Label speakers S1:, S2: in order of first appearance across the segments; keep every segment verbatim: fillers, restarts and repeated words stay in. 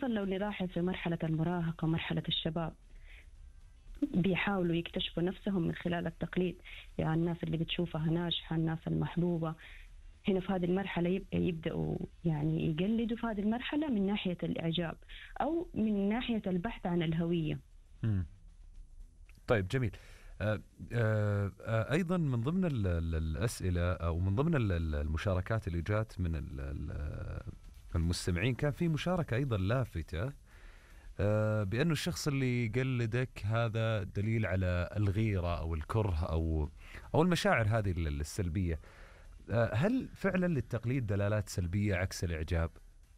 S1: خصوصا لو نلاحظ في مرحلة المراهقة، مرحلة الشباب، بيحاولوا يكتشفوا نفسهم من خلال التقليد. يعني الناس اللي بتشوفها ناجحة، الناس المحبوبة، هنا في هذه المرحلة يب- يبدأوا يعني يقلدوا في هذه المرحلة من ناحية الإعجاب أو من ناحية البحث عن الهوية.
S2: مم. طيب جميل. آه، آه، آه، أيضا من ضمن ال- ال- الأسئلة أو من ضمن ال- ال- المشاركات اللي جات من ال- ال- المستمعين، كان في مشاركة أيضا لافتة، آه، بأنه الشخص اللي يقلدك هذا دليل على الغيرة أو الكره أو أو المشاعر هذه ال- السلبية. آه، هل فعلا للتقليد دلالات سلبية عكس الإعجاب؟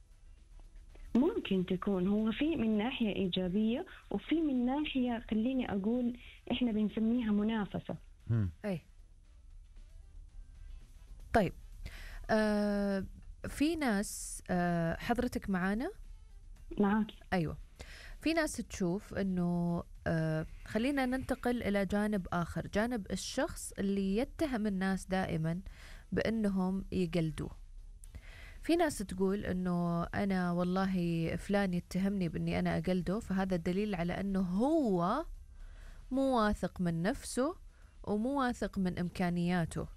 S1: ممكن تكون هو في من ناحية إيجابية، وفي من ناحية خليني أقول إحنا بنسميها منافسة.
S2: مم.
S3: أي طيب، آه في ناس، آه حضرتك معانا؟
S1: معاك.
S3: أيوة، في ناس تشوف أنه آه خلينا ننتقل إلى جانب آخر، جانب الشخص اللي يتهم الناس دائما بأنهم يقلدوه. في ناس تقول أنه أنا والله فلان يتهمني بأني أنا أقلده، فهذا دليل على أنه هو مو واثق من نفسه ومو واثق من إمكانياته،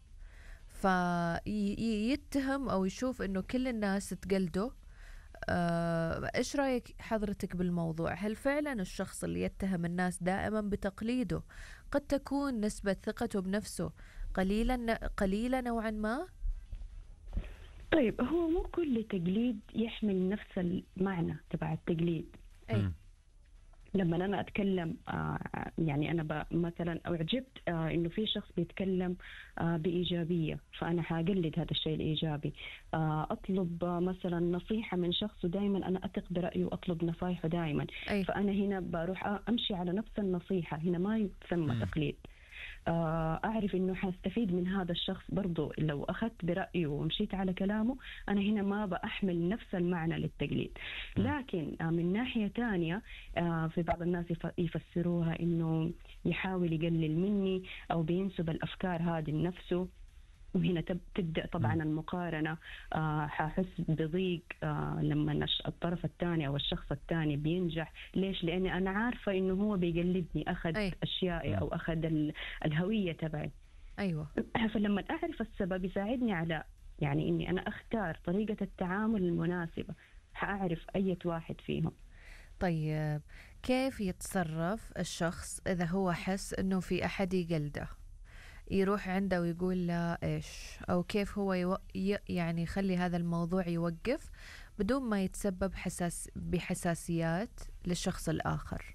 S3: فيتهم أو يشوف أنه كل الناس تقلده. آه، إيش رأيك حضرتك بالموضوع؟ هل فعلا الشخص اللي يتهم الناس دائما بتقليده قد تكون نسبة ثقته بنفسه قليلا قليلة نوعا ما؟
S1: طيب هو مو كل تقليد يحمل نفس المعنى تبع التقليد.
S3: أي.
S2: مم.
S1: لما أنا أتكلم آه يعني أنا ب- مثلا أعجبت آه إنه في شخص بيتكلم آه بإيجابية، فأنا حقلد هذا الشيء الإيجابي. آه أطلب آه مثلا نصيحة من شخص ودائما أنا أثق برأيه وأطلب نصايحه دائما،
S3: أي.
S1: فأنا هنا بروح آه أمشي على نفس النصيحة. هنا ما يسمى
S2: مم.
S1: تقليد. آه، أعرف إنه حستفيد من هذا الشخص برضو لو أخذت برأيه ومشيت على كلامه. أنا هنا ما بأحمل نفس المعنى للتقليد. لكن آه، من ناحية تانية آه، في بعض الناس يف- يفسروها إنه يحاول يقلل مني أو بينسب الأفكار هذه لنفسه. وهنا تب- تبدأ طبعا
S2: مم.
S1: المقارنة. آه، ححس بضيق آه، لما الش- الطرف الثاني أو الشخص الثاني بينجح. ليش؟ لأني أنا عارفة إنه هو بيقلدني، أخذ
S3: أي.
S1: أشيائي أو أخذ ال- الهوية تبعي.
S3: أيوة.
S1: فلما أعرف السبب يساعدني على يعني إني أنا أختار طريقة التعامل المناسبة. حأعرف أي واحد فيهم.
S3: طيب كيف يتصرف الشخص إذا هو حس أنه في أحد يقلده؟ يروح عنده ويقول له إيش؟ أو كيف هو يو... ي... يعني يخلي هذا الموضوع يوقف بدون ما يتسبب حساس بحساسيات للشخص الآخر؟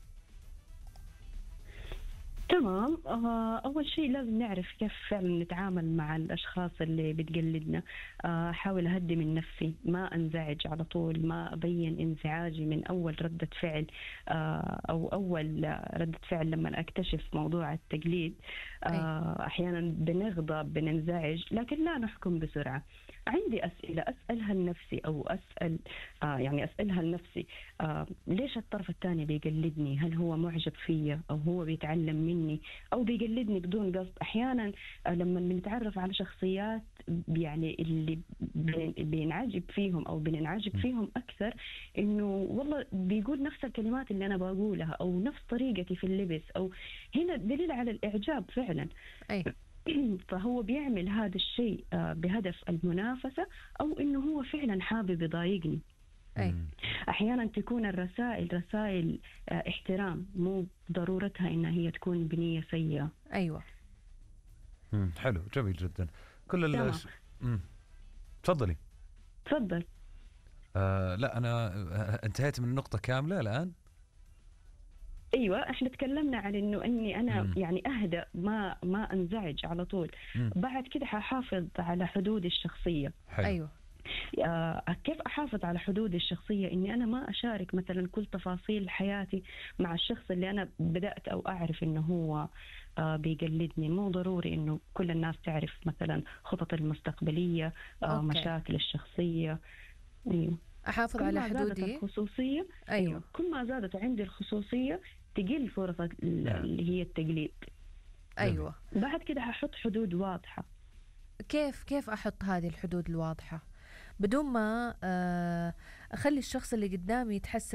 S1: تمام. آه، أول شيء لازم نعرف كيف فعلا نتعامل مع الأشخاص اللي بتقلدنا. آه، أحاول أهدي من نفسي، ما أنزعج على طول، ما أبين انزعاجي من أول ردة فعل آه، أو أول ردة فعل لما أكتشف موضوع التقليد. آه، أحيانا بنغضب، بننزعج، لكن لا نحكم بسرعة. عندي أسئلة أسألها لنفسي أو أسأل آه يعني أسألها لنفسي. آه ليش الطرف الثاني بيقلدني؟ هل هو معجب فيا أو هو بيتعلم مني أو بيقلدني بدون قصد؟ أحيانا آه لما بنتعرف على شخصيات يعني اللي بن- بينعجب فيهم أو بننعجب فيهم أكثر، إنه والله بيقول نفس الكلمات اللي أنا بقولها أو نفس طريقتي في اللبس، أو هنا دليل على الإعجاب فعلا.
S3: أي.
S1: فهو بيعمل هذا الشيء آه، بهدف المنافسة أو إنه هو فعلا حابب يضايقني.
S3: أي.
S2: مم.
S1: أحيانا تكون الرسائل رسائل آه، احترام، مو ضرورتها إنها هي تكون بنية سيئة.
S3: أيوة.
S2: مم. حلو، جميل جدا. كل
S1: تمام.
S2: ال مم. تفضلي.
S1: تفضل.
S2: آه لا أنا آه، انتهيت من النقطة كاملة الآن.
S1: ايوه، احنا تكلمنا عن انه اني انا
S2: مم.
S1: يعني اهدأ، ما ما انزعج على طول.
S2: مم.
S1: بعد كده ححافظ على حدودي الشخصية.
S3: حلو. أيوة.
S1: آه، كيف أحافظ على حدودي الشخصية؟ إني أنا ما أشارك مثلا كل تفاصيل حياتي مع الشخص اللي أنا بدأت أو أعرف إنه هو آه، بيقلدني. مو ضروري إنه كل الناس تعرف مثلا خطط المستقبلية، آه،
S3: أوكي.
S1: مشاكل الشخصية. أيوه.
S3: أحافظ
S1: كل
S3: على
S1: ما زادت
S3: حدودي.
S1: الخصوصية،
S3: أيوة.
S1: أيوه، كل ما زادت عندي الخصوصية تقل فرصة اللي هي التقليد.
S3: أيوة.
S1: بعد كده هحط حدود واضحة.
S3: كيف كيف أحط هذه الحدود الواضحة بدون ما آه، أخلي الشخص اللي قدامي يتحسس